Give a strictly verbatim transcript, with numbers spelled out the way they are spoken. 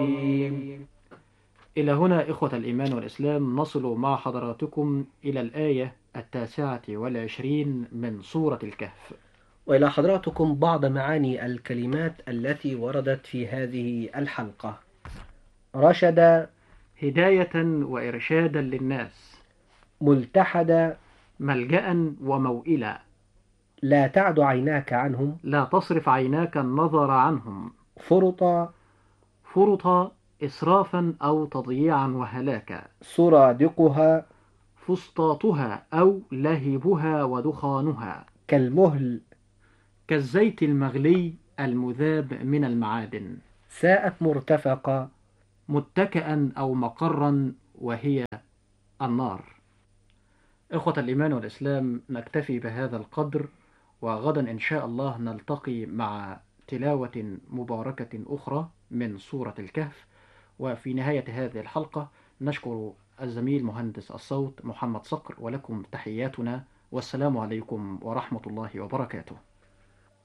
إلى هنا إخوة الإيمان والإسلام نصل مع حضراتكم إلى الآية التاسعة والعشرين من سورة الكهف. وإلى حضراتكم بعض معاني الكلمات التي وردت في هذه الحلقة. رشد، هداية وإرشادا للناس. ملتحد، ملجأ وموئلا. لا تعد عيناك عنهم. لا تصرف عيناك النظر عنهم. فرطا، فرطا إسرافا أو تضييعا وهلاكا. سرادقها، فسطاطها أو لهبها ودخانها. كالمهل، كالزيت المغلي المذاب من المعادن. ساءت مرتفقا، متكئا أو مقرا وهي النار. إخوة الإيمان والإسلام، نكتفي بهذا القدر، وغدا إن شاء الله نلتقي مع تلاوة مباركة أخرى من سورة الكهف. وفي نهاية هذه الحلقة نشكر الزميل مهندس الصوت محمد صقر، ولكم تحياتنا والسلام عليكم ورحمة الله وبركاته.